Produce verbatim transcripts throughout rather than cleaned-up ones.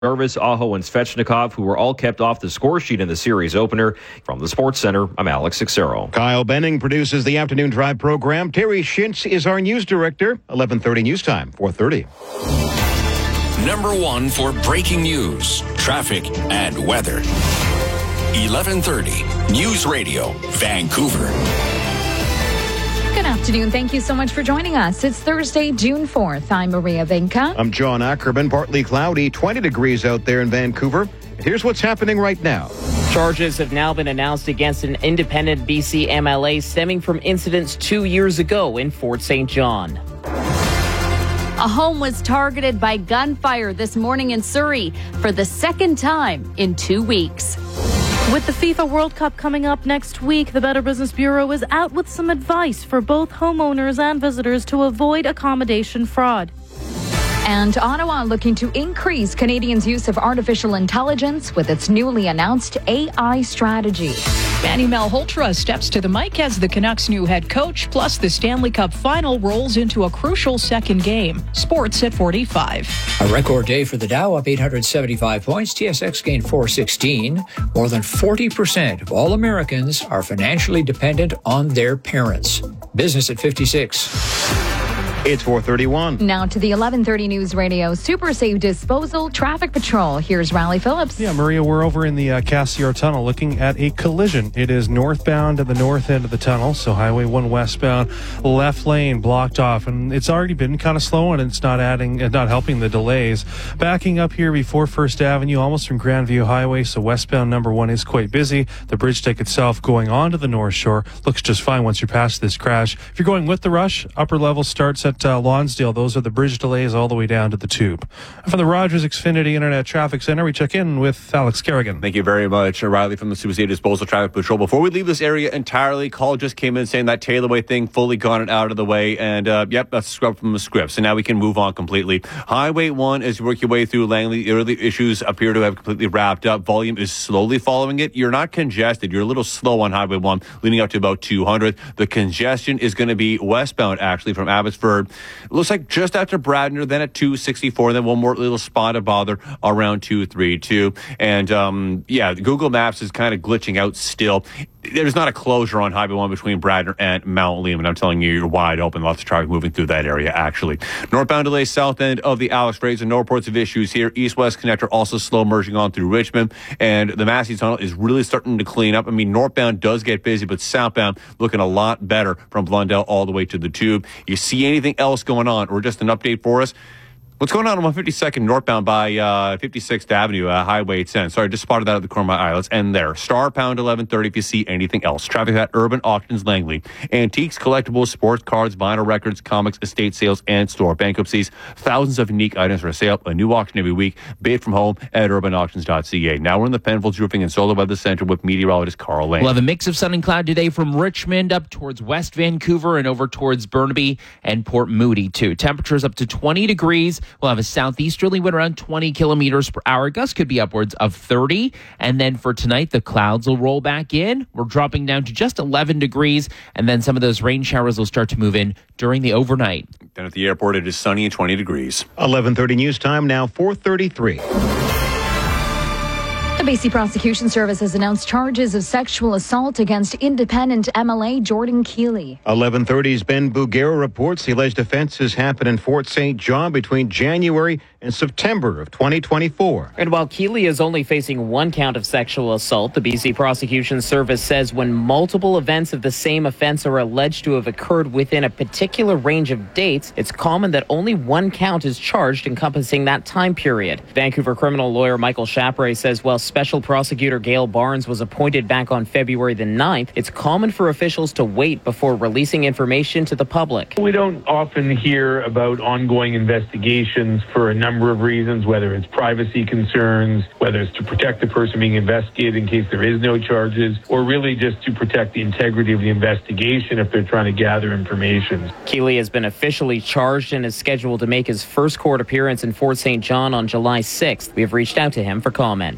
Jarvis, Aho, and Svechnikov, who were all kept off the score sheet in the series opener. From the Sports Center, I'm Alex Sixero. Kyle Benning produces the Afternoon Drive program. Terry Shintz is our news director. eleven thirty news time, four thirty. Number one for breaking news, traffic, and weather. eleven thirty News Radio, Vancouver. Good afternoon. Thank you so much for joining us. It's Thursday, June fourth. I'm Maria Vinca. I'm John Ackerman. Partly cloudy, twenty degrees out there in Vancouver. Here's what's happening right now. Charges have now been announced against an independent B C M L A stemming from incidents two years ago in Fort Saint John. A home was targeted by gunfire this morning in Surrey for the second time in two weeks. With the FIFA World Cup coming up next week, the Better Business Bureau is out with some advice for both homeowners and visitors to avoid accommodation fraud. And Ottawa looking to increase Canadians' use of artificial intelligence with its newly announced A I strategy. Manny Malhotra steps to the mic as the Canucks' new head coach, plus the Stanley Cup final rolls into a crucial second game. Sports at forty-five. A record day for the Dow, up eight hundred seventy-five points. T S X gained four sixteen. More than forty percent of all Americans are financially dependent on their parents. Business at fifty-six. It's four thirty-one. Now to the eleven thirty News Radio Super Safe Disposal Traffic Patrol. Here's Riley Phillips. Yeah, Maria, we're over in the uh, Cassiar Tunnel looking at a collision. It is northbound at the north end of the tunnel, so Highway one westbound, left lane blocked off, and it's already been kind of slow, and it's not adding, uh, not helping the delays. Backing up here before First Avenue, almost from Grandview Highway, so westbound number one is quite busy. The bridge deck itself going onto the North Shore looks just fine once you're past this crash. If you're going with the rush, upper level starts at uh, Lonsdale. Those are the bridge delays all the way down to the Tube. From the Rogers Xfinity Internet Traffic Center, we check in with Alex Kerrigan. Thank you very much, Riley from the Super Safe Disposal Traffic Patrol. Before we leave this area entirely, call just came in saying that Taylorway thing fully gone and out of the way, and uh, yep, that's scrubbed from the script. So now we can move on completely. Highway one, as you work your way through Langley, early issues appear to have completely wrapped up. Volume is slowly following it. You're not congested. You're a little slow on Highway one, leading up to about two hundred. The congestion is going to be westbound, actually, from Abbotsford. It looks like just after Bradner, then at two sixty-four, then one more little spot of bother around two thirty-two. And, um, yeah, Google Maps is kind of glitching out still. There's not a closure on Highway one between Bradner and Mount Lehman. I'm telling you, you're wide open. Lots of traffic moving through that area, actually. Northbound delays south end of the Alex Fraser. No reports of issues here. East-west connector also slow merging on through Richmond. And the Massey Tunnel is really starting to clean up. I mean, northbound does get busy, but southbound looking a lot better from Blundell all the way to the Tube. You see anything else going on or just an update for us? What's going on on one fifty-second northbound by uh, fifty-sixth Avenue, uh, Highway ten? Sorry, just spotted that at the corner of my eye. Let's end there. Star pound eleven thirty if you see anything else. Traffic at Urban Auctions Langley. Antiques, collectibles, sports cards, vinyl records, comics, estate sales, and store bankruptcies. Thousands of unique items for sale. A new auction every week. Bid from home at urban auctions dot c a. Now we're in the Penfolds Roofing and Solar Weather Center with meteorologist Carl Lane. We'll have a mix of sun and cloud today from Richmond up towards West Vancouver and over towards Burnaby and Port Moody, too. Temperatures up to twenty degrees. We'll have a southeast Easterly wind around twenty kilometers per hour. Gusts could be upwards of thirty. And then for tonight, the clouds will roll back in. We're dropping down to just eleven degrees. And then some of those rain showers will start to move in during the overnight. Then at the airport, it is sunny and twenty degrees. eleven thirty news time now, four thirty-three. The B C Prosecution Service has announced charges of sexual assault against independent M L A Jordan Keeley. eleven thirty's Ben Bugera reports the alleged offenses happened in Fort Saint John between January and September of twenty twenty-four. And while Keeley is only facing one count of sexual assault, the B C Prosecution Service says when multiple events of the same offense are alleged to have occurred within a particular range of dates, it's common that only one count is charged encompassing that time period. Vancouver criminal lawyer Michael Chapray says while Special Prosecutor Gail Barnes was appointed back on February the ninth, it's common for officials to wait before releasing information to the public. We don't often hear about ongoing investigations for a number of reasons, whether it's privacy concerns, whether it's to protect the person being investigated in case there is no charges, or really just to protect the integrity of the investigation if they're trying to gather information. Keeley has been officially charged and is scheduled to make his first court appearance in Fort Saint John on July sixth. We have reached out to him for comment. I'm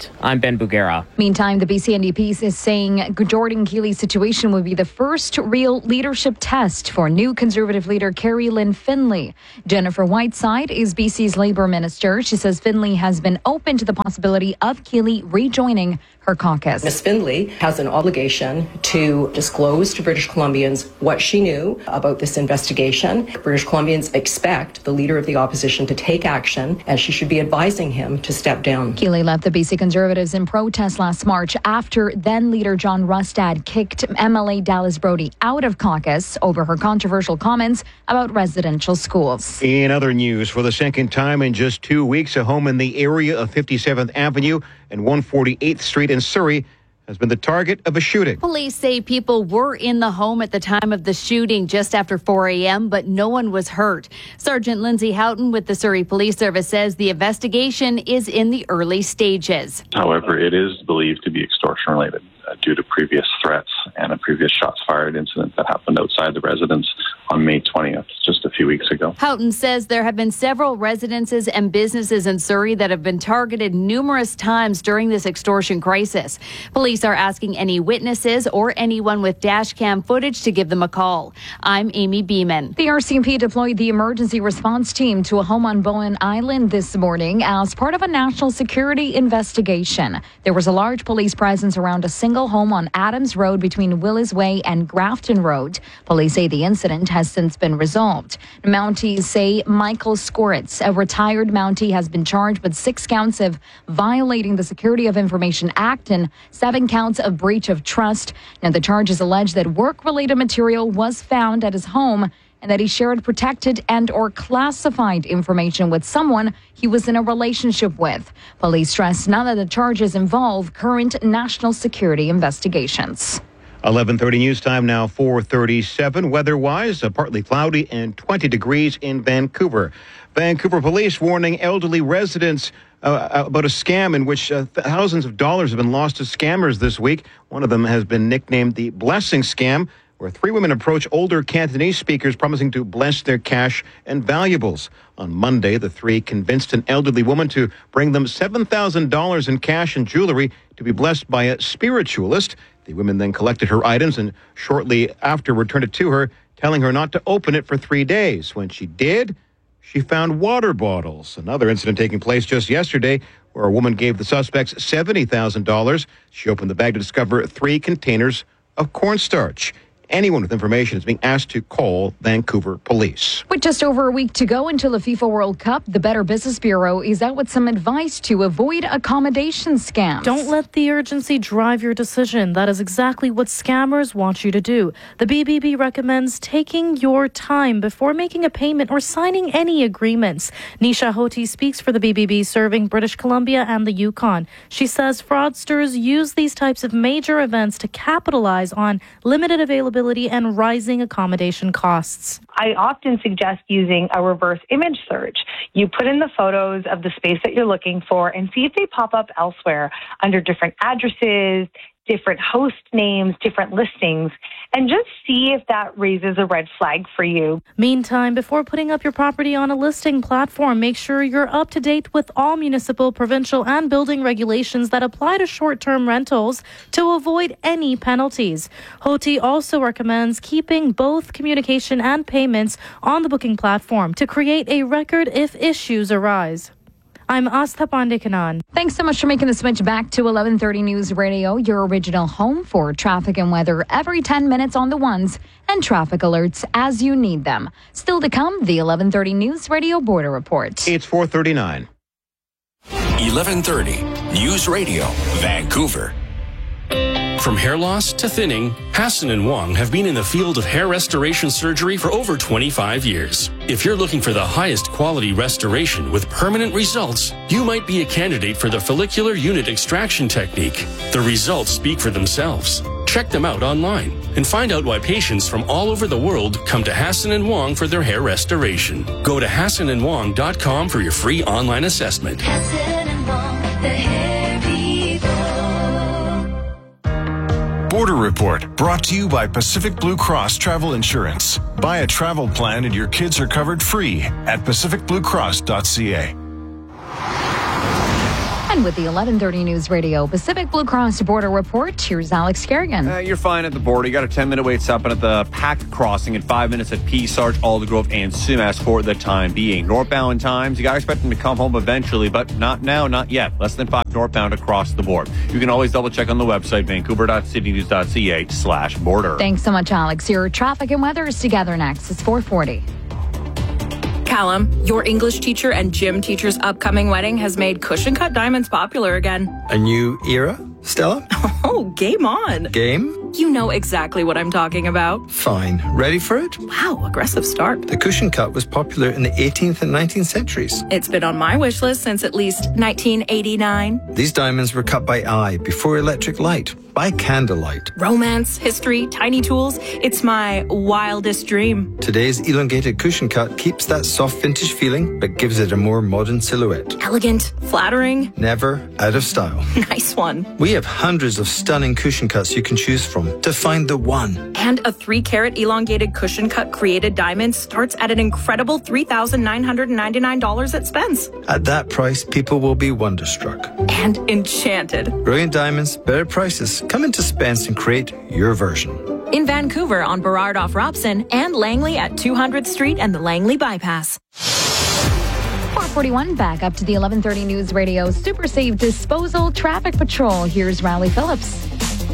Ben Bugera. Meantime, the B C N D P is saying Jordan Keely's situation would be the first real leadership test for new Conservative leader Carrie Lynn Finlay. Jennifer Whiteside is B C's Labour Minister. She says Finlay has been open to the possibility of Keely rejoining her caucus. Miz Finlay has an obligation to disclose to British Columbians what she knew about this investigation. British Columbians expect the leader of the opposition to take action, and she should be advising him to step down. Keely left the B C Conservatives in protest last March after then-leader John Rustad kicked M L A Dallas Brody out of caucus over her controversial comments about residential schools. In other news, for the second time in just two weeks, a home in the area of fifty-seventh Avenue and one forty-eighth Street in Surrey has been the target of a shooting. Police say people were in the home at the time of the shooting just after four a.m., but no one was hurt. Sergeant Lindsay Houghton with the Surrey Police Service says the investigation is in the early stages. However, it is believed to be extortion related uh, due to previous threats and a previous shots fired incident that happened outside the residence on May twentieth, just a few weeks ago. Houghton says there have been several residences and businesses in Surrey that have been targeted numerous times during this extortion crisis. Police are asking any witnesses or anyone with dash cam footage to give them a call. I'm Amy Beeman. The R C M P deployed the emergency response team to a home on Bowen Island this morning as part of a national security investigation. There was a large police presence around a single home on Adams Road between Willis Way and Grafton Road. Police say the incident has since been resolved. Mounties say Michael Skoritz, a retired Mountie, has been charged with six counts of violating the Security of Information Act and seven counts of breach of trust. Now, the charges allege that work-related material was found at his home and that he shared protected and or classified information with someone he was in a relationship with. Police stress none of the charges involve current national security investigations. eleven thirty news time now, four thirty-seven. Weather-wise, uh, partly cloudy and twenty degrees in Vancouver. Vancouver police warning elderly residents uh, about a scam in which uh, thousands of dollars have been lost to scammers this week. One of them has been nicknamed the Blessing Scam, where three women approach older Cantonese speakers promising to bless their cash and valuables. On Monday, the three convinced an elderly woman to bring them seven thousand dollars in cash and jewelry to be blessed by a spiritualist. The women then collected her items and shortly after returned it to her, telling her not to open it for three days. When she did, she found water bottles. Another incident taking place just yesterday where a woman gave the suspects seventy thousand dollars. She opened the bag to discover three containers of cornstarch. Anyone with information is being asked to call Vancouver Police. With just over a week to go until the FIFA World Cup, the Better Business Bureau is out with some advice to avoid accommodation scams. Don't let the urgency drive your decision. That is exactly what scammers want you to do. The B B B recommends taking your time before making a payment or signing any agreements. Nisha Hoti speaks for the B B B, serving British Columbia and the Yukon. She says fraudsters use these types of major events to capitalize on limited availability and rising accommodation costs. I often suggest using a reverse image search. You put in the photos of the space that you're looking for and see if they pop up elsewhere under different addresses, different host names, different listings, and just see if that raises a red flag for you. Meantime, before putting up your property on a listing platform, make sure you're up to date with all municipal, provincial, and building regulations that apply to short-term rentals to avoid any penalties. Hoti also recommends keeping both communication and payments on the booking platform to create a record if issues arise. I'm Astha Pandekanan. Thanks so much for making the switch back to eleven thirty News Radio, your original home for traffic and weather every ten minutes on the ones and traffic alerts as you need them. Still to come, the eleven thirty News Radio Border Report. It's four thirty-nine. eleven thirty News Radio, Vancouver. From hair loss to thinning, Hassan and Wong have been in the field of hair restoration surgery for over twenty-five years. If you're looking for the highest quality restoration with permanent results, you might be a candidate for the follicular unit extraction technique. The results speak for themselves. Check them out online and find out why patients from all over the world come to Hassan and Wong for their hair restoration. Go to hassan and wong dot com for your free online assessment. Hassan and Wong, the hair people. Border Report, brought to you by Pacific Blue Cross Travel Insurance. Buy a travel plan and your kids are covered free at pacific blue cross dot c a. And with the eleven thirty News Radio Pacific Blue Cross Border Report, here's Alex Kerrigan. Uh, you're fine at the border. You got a ten-minute wait stopping at the Pack Crossing and five minutes at Peace Arch, Aldergrove, and Sumas for the time being. Northbound times, you got expecting to come home eventually, but not now, not yet. Less than five northbound across the board. You can always double-check on the website, vancouver.citynews.ca slash border. Thanks so much, Alex. Your traffic and weather is together next. It's four forty. Callum, your English teacher and gym teacher's upcoming wedding has made cushion cut diamonds popular again. A new era, Stella? Oh, game on. Game? You know exactly what I'm talking about. Fine. Ready for it? Wow, aggressive start. The cushion cut was popular in the eighteenth and nineteenth centuries. It's been on my wish list since at least nineteen eighty-nine. These diamonds were cut by eye before electric light, by candlelight. Romance, history, tiny tools. It's my wildest dream. Today's elongated cushion cut keeps that soft vintage feeling, but gives it a more modern silhouette. Elegant, flattering. Never out of style. Nice one. We have hundreds of stunning cushion cuts you can choose from to find the one. And a three carat elongated cushion cut created diamond starts at an incredible three thousand nine hundred ninety-nine dollars at Spence. At that price, people will be wonderstruck. And enchanted. Brilliant diamonds, better prices. Come into Spence and create your version. In Vancouver on Burrard off Robson and Langley at two hundredth Street and the Langley Bypass. four forty-one, back up to the eleven thirty News Radio Super Safe Disposal Traffic Patrol. Here's Riley Phillips.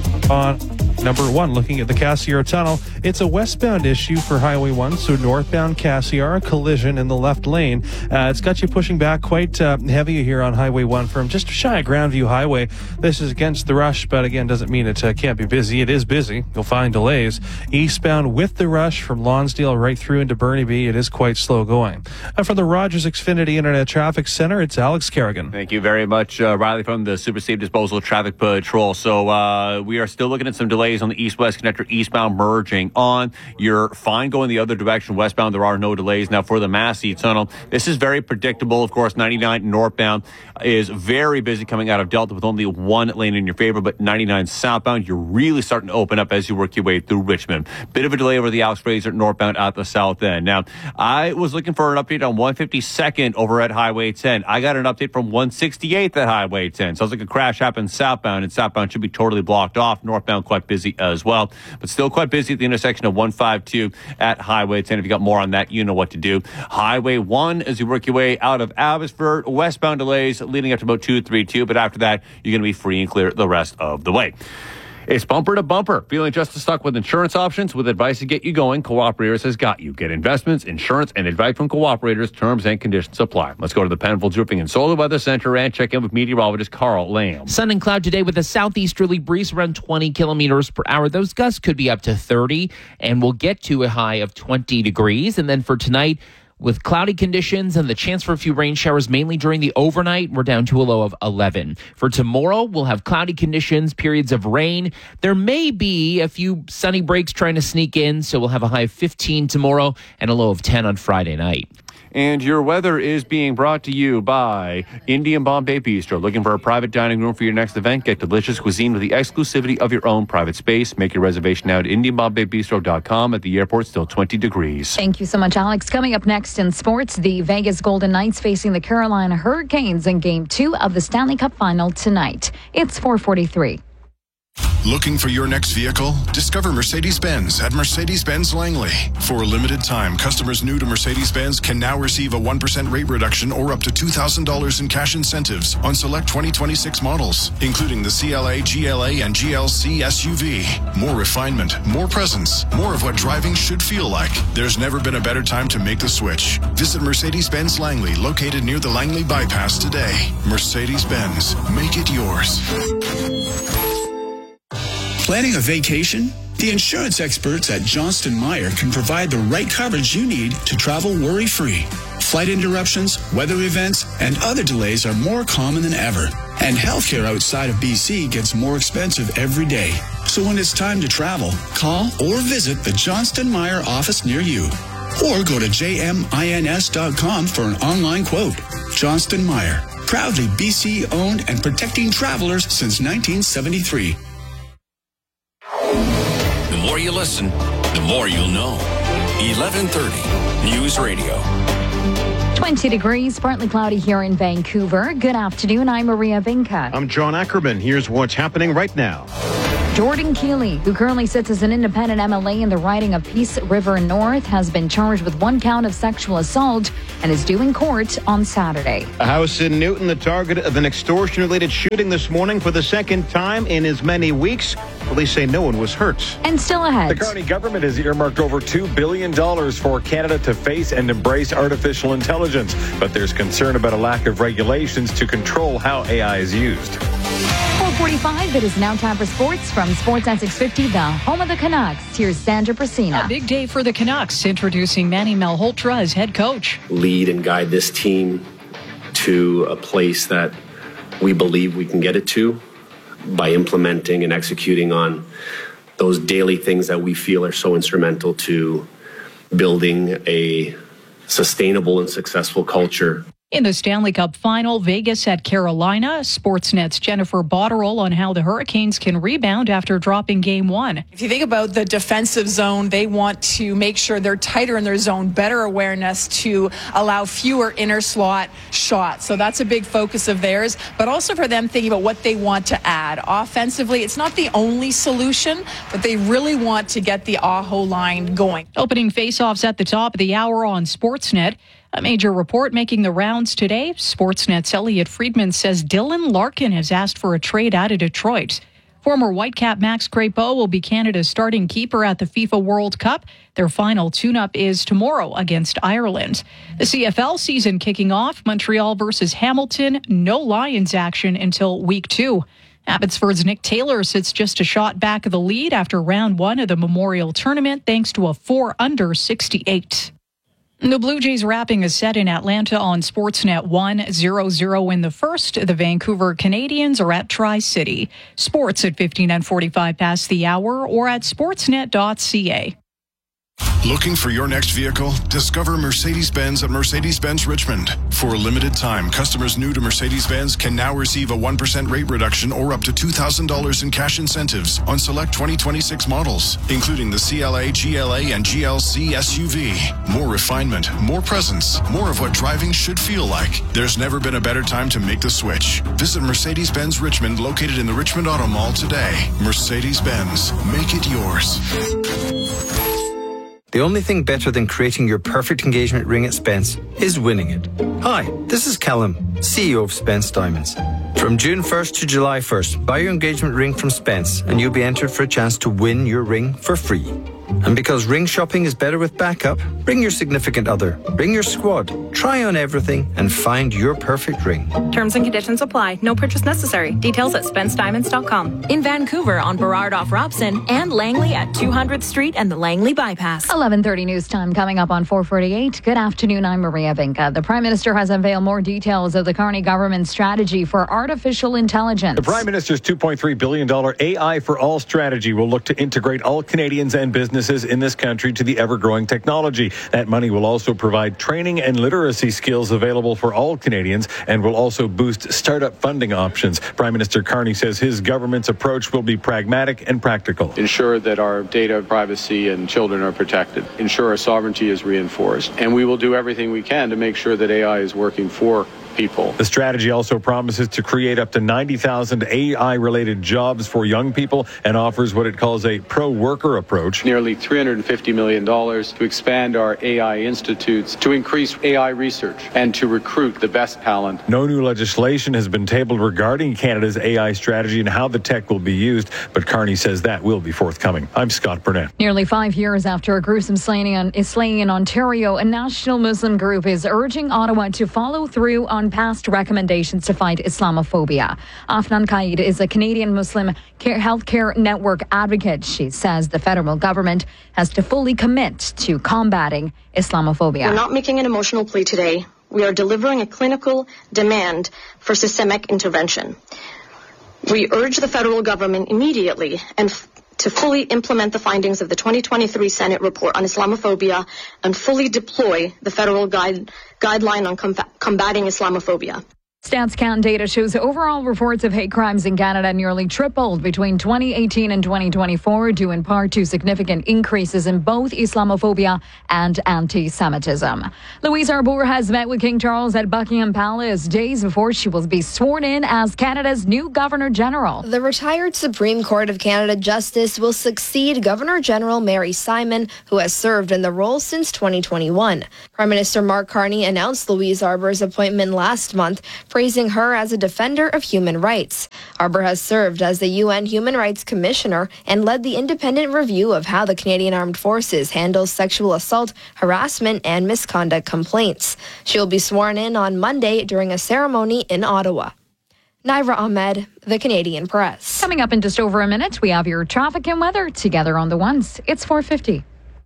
On number one, looking at the Cassiar Tunnel, it's a westbound issue for Highway one, so northbound Cassiar, a collision in the left lane. Uh, it's got you pushing back quite uh, heavy here on Highway one from just shy of Grandview Highway. This is against the rush, but again, doesn't mean it uh, can't be busy. It is busy. You'll find delays. Eastbound with the rush from Lonsdale right through into Burnaby, it is quite slow going. Uh, from the Rogers Xfinity Internet Traffic Center, it's Alex Kerrigan. Thank you very much, uh, Riley, from the Super Safe Disposal Traffic Patrol. So uh, we are still looking at some delays on the east-west connector, eastbound merging on. You're fine going the other direction, westbound. There are no delays. Now for the Massey Tunnel, this is very predictable. Of course, ninety-nine northbound is very busy coming out of Delta with only one lane in your favor, but ninety-nine southbound, you're really starting to open up as you work your way through Richmond. Bit of a delay over the Alex Fraser northbound at the south end. Now, I was looking for an update on one fifty-second over at Highway ten. I got an update from one sixty-eighth at Highway ten. Sounds like a crash happened southbound, and southbound should be totally blocked off. Northbound quite busy as well, but still quite busy at the intersection of one fifty-two at Highway ten. If you got more on that, you know what to do. Highway one, as you work your way out of Abbotsford, westbound delays leading up to about two thirty-two, but after that, you're going to be free and clear the rest of the way. It's bumper to bumper. Feeling just as stuck with insurance options? With advice to get you going, Cooperators has got you. Get investments, insurance, and advice from Cooperators. Terms and conditions apply. Let's go to the Penfolds Roofing and Solar Weather Center and check in with meteorologist Carl Lamb. Sun and cloud today with a southeasterly breeze around twenty kilometers per hour. Those gusts could be up to thirty, and we'll get to a high of twenty degrees. And then for tonight, with cloudy conditions and the chance for a few rain showers, mainly during the overnight, we're down to a low of eleven. For tomorrow, we'll have cloudy conditions, periods of rain. There may be a few sunny breaks trying to sneak in, so we'll have a high of fifteen tomorrow and a low of ten on Friday night. And your weather is being brought to you by Indian Bombay Bistro. Looking for a private dining room for your next event? Get delicious cuisine with the exclusivity of your own private space. Make your reservation now at indian bombay bistro dot com. At the airport, still twenty degrees. Thank you so much, Alex. Coming up next in sports, the Vegas Golden Knights facing the Carolina Hurricanes in Game two of the Stanley Cup Final tonight. It's four forty-three. Looking for your next vehicle? Discover Mercedes-Benz at Mercedes-Benz Langley. For a limited time, customers new to Mercedes-Benz can now receive a one percent rate reduction or up to two thousand dollars in cash incentives on select twenty twenty-six models, including the C L A, G L A, and G L C S U V. More refinement, more presence, more of what driving should feel like. There's never been a better time to make the switch. Visit Mercedes-Benz Langley, located near the Langley Bypass today. Mercedes-Benz, make it yours. Planning a vacation? The insurance experts at Johnston Meyer can provide the right coverage you need to travel worry-free. Flight interruptions, weather events, and other delays are more common than ever. And healthcare outside of B C gets more expensive every day. So when it's time to travel, call or visit the Johnston Meyer office near you. Or go to j m ins dot com for an online quote. Johnston Meyer, proudly B C-owned and protecting travelers since nineteen seventy-three. The more you listen, the more you'll know. eleven thirty News Radio. twenty degrees, partly cloudy here in Vancouver. Good afternoon. I'm Maria Vinca. I'm John Ackerman. Here's what's happening right now. Jordan Keeley, who currently sits as an independent M L A in the riding of Peace River North, has been charged with one count of sexual assault and is due in court on Saturday. A house in Newton, the target of an extortion-related shooting this morning for the second time in as many weeks. Police say no one was hurt. And still ahead. The Carney government has earmarked over two billion dollars for Canada to face and embrace artificial intelligence. But there's concern about a lack of regulations to control how A I is used. four forty-five, it is now time for sports from Sportsnet six fifty, the home of the Canucks. Here's Sandra Prasina. A big day for the Canucks, introducing Manny Malhotra as head coach. Lead and guide this team to a place that we believe we can get it to by implementing and executing on those daily things that we feel are so instrumental to building a sustainable and successful culture. In the Stanley Cup final, Vegas at Carolina. Sportsnet's Jennifer Botterill on how the Hurricanes can rebound after dropping game one. If you think about the defensive zone, they want to make sure they're tighter in their zone, better awareness to allow fewer inner slot shots. So that's a big focus of theirs, but also for them thinking about what they want to add. Offensively, it's not the only solution, but they really want to get the Aho line going. Opening faceoffs at the top of the hour on Sportsnet. A major report making the rounds today. Sportsnet's Elliot Friedman says Dylan Larkin has asked for a trade out of Detroit. Former Whitecap Max Crepeau will be Canada's starting keeper at the FIFA World Cup. Their final tune-up is tomorrow against Ireland. The C F L season kicking off. Montreal versus Hamilton. No Lions action until week two. Abbotsford's Nick Taylor sits just a shot back of the lead after round one of the Memorial Tournament thanks to a four under sixty-eight. The Blue Jays wrapping a set in Atlanta on Sportsnet one zero zero in the first. The Vancouver Canadians are at Tri-City. Sports at fifteen and forty-five past the hour or at sportsnet dot c a. Looking for your next vehicle? Discover Mercedes-Benz at Mercedes-Benz Richmond. For a limited time, customers new to Mercedes-Benz can now receive a one percent rate reduction or up to two thousand dollars in cash incentives on select twenty twenty-six models, including the C L A, G L A, and G L C S U V. More refinement, more presence, more of what driving should feel like. There's never been a better time to make the switch. Visit Mercedes-Benz Richmond, located in the Richmond Auto Mall today. Mercedes-Benz, make it yours. The only thing better than creating your perfect engagement ring at Spence is winning it. Hi, this is Callum, C E O of Spence Diamonds. From June first to July first, buy your engagement ring from Spence and you'll be entered for a chance to win your ring for free. And because ring shopping is better with backup, bring your significant other, bring your squad, try on everything and find your perfect ring. Terms and conditions apply. No purchase necessary. Details at spence diamonds dot com. In Vancouver on Burrard off Robson and Langley at two hundredth Street and the Langley Bypass. eleven thirty news time coming up on four forty-eight. Good afternoon, I'm Maria Vinca. The Prime Minister has unveiled more details of the Carney government's strategy for artificial intelligence. The Prime Minister's two point three billion dollars A I for All strategy will look to integrate all Canadians and businesses in this country to the ever-growing technology. That money will also provide training and literacy skills available for all Canadians and will also boost startup funding options. Prime Minister Carney says his government's approach will be pragmatic and practical. Ensure that our data privacy and children are protected. Ensure our sovereignty is reinforced. And we will do everything we can to make sure that A I is working for people. The strategy also promises to create up to ninety thousand A I-related jobs for young people and offers what it calls a pro-worker approach. Nearly three hundred fifty million dollars to expand our A I institutes, to increase A I research, and to recruit the best talent. No new legislation has been tabled regarding Canada's A I strategy and how the tech will be used, but Carney says that will be forthcoming. I'm Scott Burnett. Nearly five years after a gruesome slaying, on, slaying in Ontario, a national Muslim group is urging Ottawa to follow through on past recommendations to fight Islamophobia. Afnan Qaid is a Canadian Muslim care, healthcare network advocate. She says the federal government has to fully commit to combating Islamophobia. We're not making an emotional plea today. We are delivering a clinical demand for systemic intervention. We urge the federal government immediately and f- to fully implement the findings of the twenty twenty-three Senate report on Islamophobia and fully deploy the federal guide, guideline on com- combating Islamophobia. StatsCan data shows overall reports of hate crimes in Canada nearly tripled between twenty eighteen and twenty twenty-four, due in part to significant increases in both Islamophobia and anti-Semitism. Louise Arbour has met with King Charles at Buckingham Palace days before she will be sworn in as Canada's new Governor General. The retired Supreme Court of Canada Justice will succeed Governor General Mary Simon, who has served in the role since twenty twenty-one. Prime Minister Mark Carney announced Louise Arbour's appointment last month, praising her as a defender of human rights. Arbour has served as the U N Human Rights Commissioner and led the independent review of how the Canadian Armed Forces handles sexual assault, harassment, and misconduct complaints. She will be sworn in on Monday during a ceremony in Ottawa. Naira Ahmed, The Canadian Press. Coming up in just over a minute, we have your traffic and weather together on the ones. It's four fifty.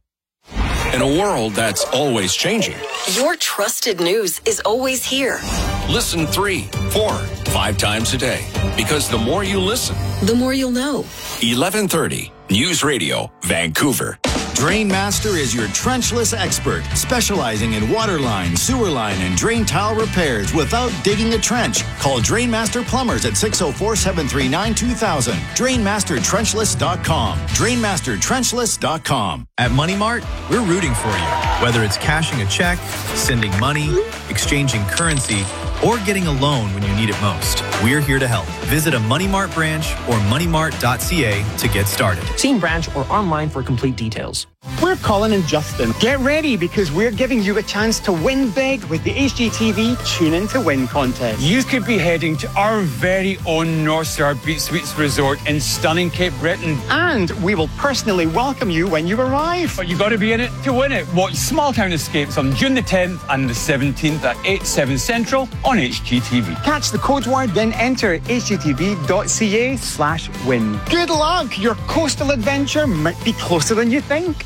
In a world that's always changing, your trusted news is always here. Listen three, four, five times a day. Because the more you listen, the more you'll know. eleven thirty News Radio, Vancouver. Drainmaster is your trenchless expert, specializing in water line, sewer line, and drain tile repairs without digging a trench. Call Drainmaster Plumbers at six oh four, seven three nine, two thousand. Drain Master Trenchless dot com. Drain Master Trenchless dot com. At Money Mart, we're rooting for you. Whether it's cashing a check, sending money, exchanging currency, or getting a loan when you need it most, we're here to help. Visit a Money Mart branch or money mart dot c a to get started. See in branch or online for complete details. We're Colin and Justin. Get ready because we're giving you a chance to win big with the H G T V Tune In to Win contest. You could be heading to our very own North Star Beach Suites Resort in stunning Cape Breton. And we will personally welcome you when you arrive. But you got to be in it to win it. Watch Small Town Escapes on June the tenth and the seventeenth at eight, seven Central on H G T V. Catch the code word, then enter h g t v dot c a slash win. Good luck! Your coastal adventure might be closer than you think.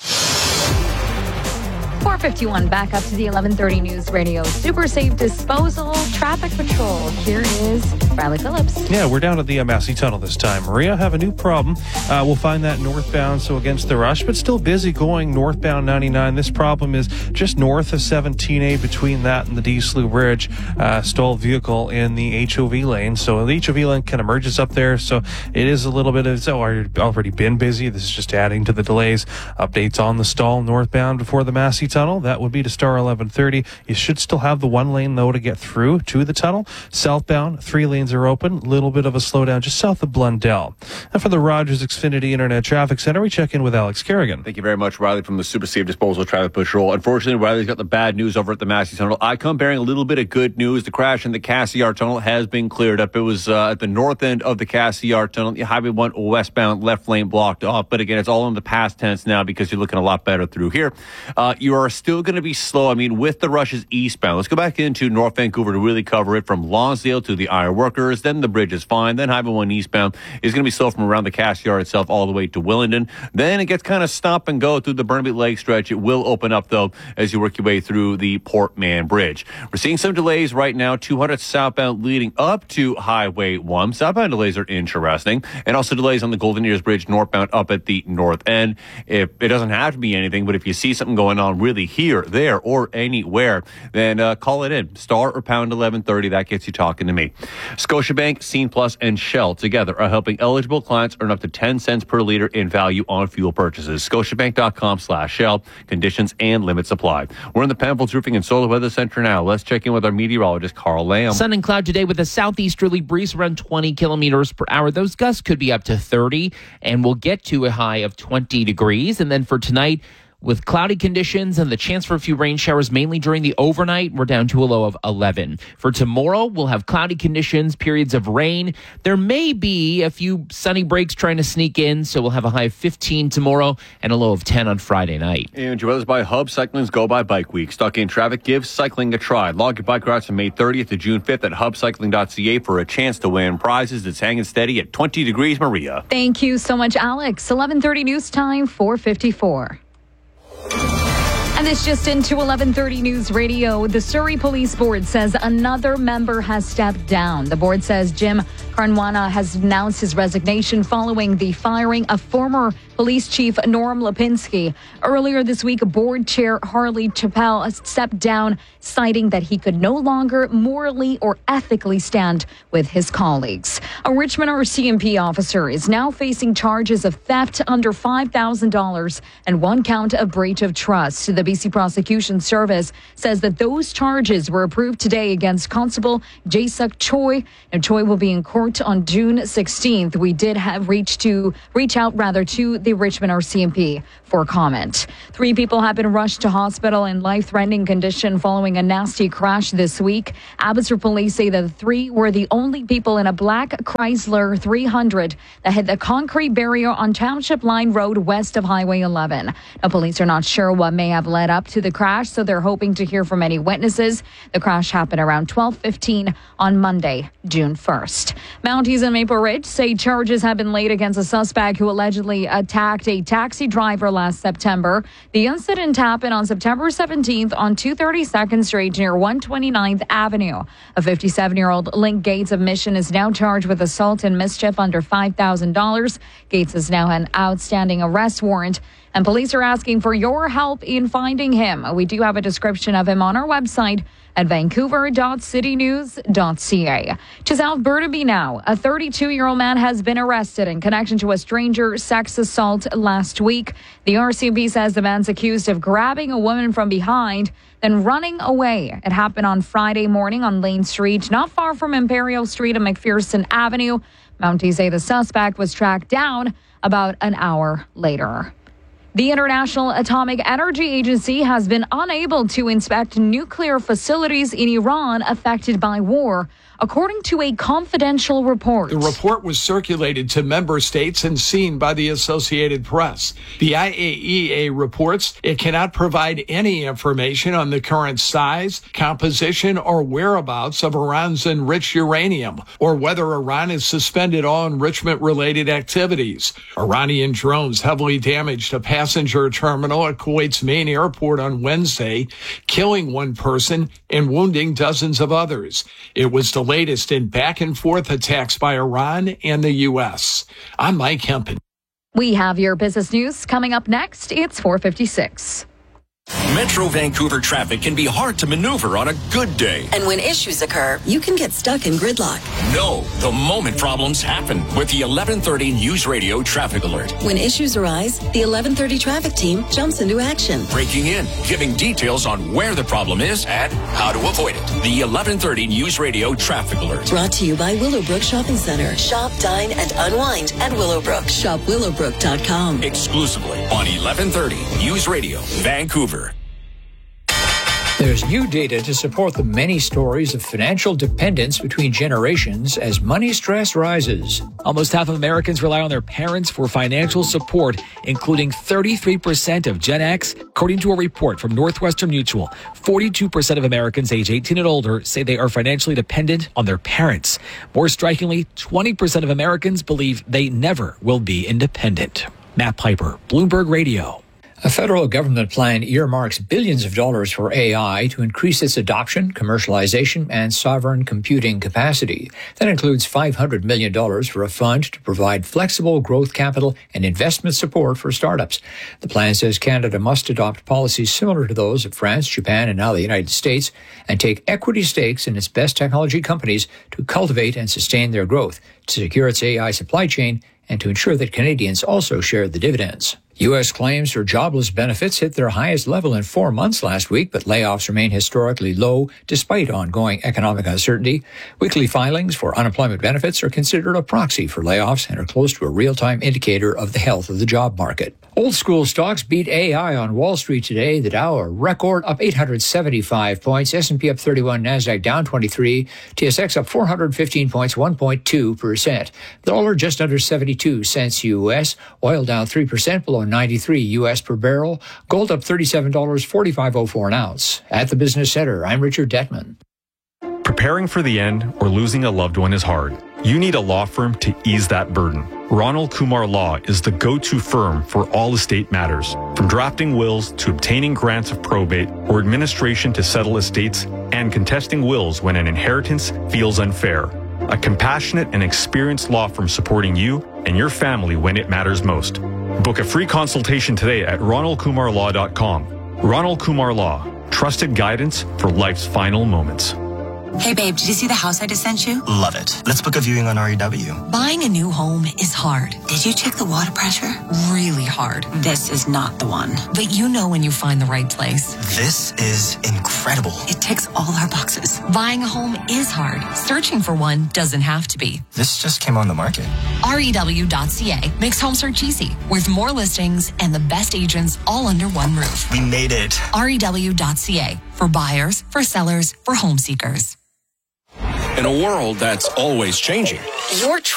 four fifty-one, back up to the eleven thirty News Radio Super Safe Disposal Traffic Patrol. Here is Riley Phillips. Yeah, we're down at the uh, Massey Tunnel this time. Maria, have a new problem. Uh, we'll find that northbound, so against the rush, but still busy going northbound ninety-nine. This problem is just north of seventeen A between that and the D Slough Bridge. Uh, stalled vehicle in the H O V lane. So the H O V lane kind of merges up there. So it is a little bit of, so already been busy. This is just adding to the delays. Updates on the stall northbound before the Massey Tunnel. That would be to star eleven thirty. You should still have the one lane, though, to get through to the tunnel. Southbound, three lanes are open. Little bit of a slowdown just south of Blundell. And for the Rogers Xfinity Internet Traffic Center, we check in with Alex Kerrigan. Thank you very much, Riley, from the Super Safe Disposal Traffic Patrol. Unfortunately, Riley's got the bad news over at the Massey Tunnel. I come bearing a little bit of good news. The crash in the Cassiar Tunnel has been cleared up. It was uh, at the north end of the Cassiar Tunnel. The Highway one westbound, left lane blocked off. But again, it's all in the past tense now because you're looking a lot better through here. Uh, you are still going to be slow. I mean, with the rushes eastbound. Let's go back into North Vancouver to really cover it from Lonsdale to the Iron Workers. Then the bridge is fine. Then Highway one eastbound is going to be slow from around the Cassiar itself all the way to Willingdon. Then it gets kind of stop and go through the Burnaby Lake stretch. It will open up, though, as you work your way through the Port Mann Bridge. We're seeing some delays right now. two hundred southbound leading up to Highway one. Southbound delays are interesting. And also delays on the Golden Ears Bridge northbound up at the north end. If it doesn't have to be anything, but if you see something going on really here, there, or anywhere, then uh, call it in. Star or pound eleven thirty. That gets you talking to me. Scotiabank, Scene Plus, and Shell together are helping eligible clients earn up to ten cents per liter in value on fuel purchases. Scotiabank.com slash Shell. Conditions and limits apply. We're in the Penfolds Roofing and Solar Weather Center now. Let's check in with our meteorologist, Carl Lamb. Sun and cloud today with a southeasterly breeze around twenty kilometers per hour. Those gusts could be up to thirty, and we'll get to a high of twenty degrees. And then for tonight, with cloudy conditions and the chance for a few rain showers, mainly during the overnight, we're down to a low of eleven. For tomorrow, we'll have cloudy conditions, periods of rain. There may be a few sunny breaks trying to sneak in, so we'll have a high of fifteen tomorrow and a low of ten on Friday night. And your weather's by Hub. Cycling's Go By Bike Week. Stuck in traffic? Give cycling a try. Log your bike routes from May thirtieth to June fifth at hub cycling dot c a for a chance to win prizes. It's hanging steady at twenty degrees, Maria. Thank you so much, Alex. eleven thirty news time, four fifty-four. And this just into eleven thirty News Radio. The Surrey Police Board says another member has stepped down. The board says Jim Caruana has announced his resignation following the firing of former Police Chief Norm Lipinski. Earlier this week, Board Chair Harley Chappell stepped down, citing that he could no longer morally or ethically stand with his colleagues. A Richmond R C M P officer is now facing charges of theft under five thousand dollars and one count of breach of trust. The B C Prosecution Service says that those charges were approved today against Constable Jae-suk Choi. And Choi will be in court on June sixteenth. We did have reached to reach out rather to the Richmond R C M P for comment. Three people have been rushed to hospital in life-threatening condition following a nasty crash this week. Abbotsford police say that the three were the only people in a black Chrysler three hundred that hit the concrete barrier on Township Line Road west of Highway eleven. Now, police are not sure what may have led up to the crash, so they're hoping to hear from any witnesses. The crash happened around twelve fifteen on Monday, June first. Mounties and Maple Ridge say charges have been laid against a suspect who allegedly attacked a taxi driver last September. The incident happened on September seventeenth on two thirty-second Street near one twenty-ninth Avenue. A fifty-seven-year-old Link Gates of Mission is now charged with assault and mischief under five thousand dollars. Gates is now an outstanding arrest warrant, and police are asking for your help in finding him. We do have a description of him on our website at vancouver dot city news dot c a. To South Burnaby now. A thirty-two-year-old man has been arrested in connection to a stranger sex assault last week. The R C M P says the man's accused of grabbing a woman from behind, then running away. It happened on Friday morning on Lane Street, not far from Imperial Street and McPherson Avenue. Mounties say the suspect was tracked down about an hour later. The International Atomic Energy Agency has been unable to inspect nuclear facilities in Iran affected by war, according to a confidential report. The report was circulated to member states and seen by the Associated Press. The I A E A reports it cannot provide any information on the current size, composition, or whereabouts of Iran's enriched uranium, or whether Iran has suspended all enrichment-related activities. Iranian drones heavily damaged a passenger terminal at Kuwait's main airport on Wednesday, killing one person and wounding dozens of others. It was the latest in back-and-forth attacks by Iran and the U S. I'm Mike Hempen. We have your business news coming up next. It's four fifty-six. Metro Vancouver traffic can be hard to maneuver on a good day. And when issues occur, you can get stuck in gridlock. No, the moment problems happen with the eleven thirty News Radio Traffic Alert. When issues arise, the eleven thirty traffic team jumps into action. Breaking in, giving details on where the problem is and how to avoid it. The eleven thirty News Radio Traffic Alert. Brought to you by Willowbrook Shopping Center. Shop, dine, and unwind at Willowbrook. Shop willowbrook dot com. Exclusively on eleven thirty News Radio, Vancouver. There's new data to support the many stories of financial dependence between generations as money stress rises. Almost half of Americans rely on their parents for financial support, including thirty-three percent of Gen X. According to a report from Northwestern Mutual, forty-two percent of Americans age eighteen and older say they are financially dependent on their parents. More strikingly, twenty percent of Americans believe they never will be independent. Matt Piper, Bloomberg Radio. A federal government plan earmarks billions of dollars for A I to increase its adoption, commercialization, and sovereign computing capacity. That includes five hundred million dollars for a fund to provide flexible growth capital and investment support for startups. The plan says Canada must adopt policies similar to those of France, Japan, and now the United States, and take equity stakes in its best technology companies to cultivate and sustain their growth, to secure its A I supply chain, and to ensure that Canadians also share the dividends. U S claims for jobless benefits hit their highest level in four months last week, but layoffs remain historically low despite ongoing economic uncertainty. Weekly filings for unemployment benefits are considered a proxy for layoffs and are close to a real-time indicator of the health of the job market. Old school stocks beat A I on Wall Street today. The Dow a record up eight hundred seventy-five points, S and P up thirty-one, NASDAQ down twenty-three, T S X up four hundred fifteen points, one point two percent. The dollar just under seventy-two cents U S. Oil down three percent below ninety-three U S per barrel. Gold up thirty-seven dollars, forty-five oh four an ounce. At the Business Center, I'm Richard Detman. Preparing for the end or losing a loved one is hard. You need a law firm to ease that burden. Ronald Kumar Law is the go-to firm for all estate matters, from drafting wills to obtaining grants of probate or administration to settle estates and contesting wills when an inheritance feels unfair. A compassionate and experienced law firm supporting you and your family when it matters most. Book a free consultation today at ronald kumar law dot com. Ronald Kumar Law, trusted guidance for life's final moments. Hey babe, did you see the house I just sent you? Love it. Let's book a viewing on R E W. Buying a new home is hard. Did you check the water pressure? Really hard. This is not the one. But you know when you find the right place. This is incredible. It ticks all our boxes. Buying a home is hard. Searching for one doesn't have to be. This just came on the market. R E W dot C A makes home search easy, with more listings and the best agents all under one roof. We made it. R E W dot C A, for buyers, for sellers, for home seekers. In a world that's always changing, Your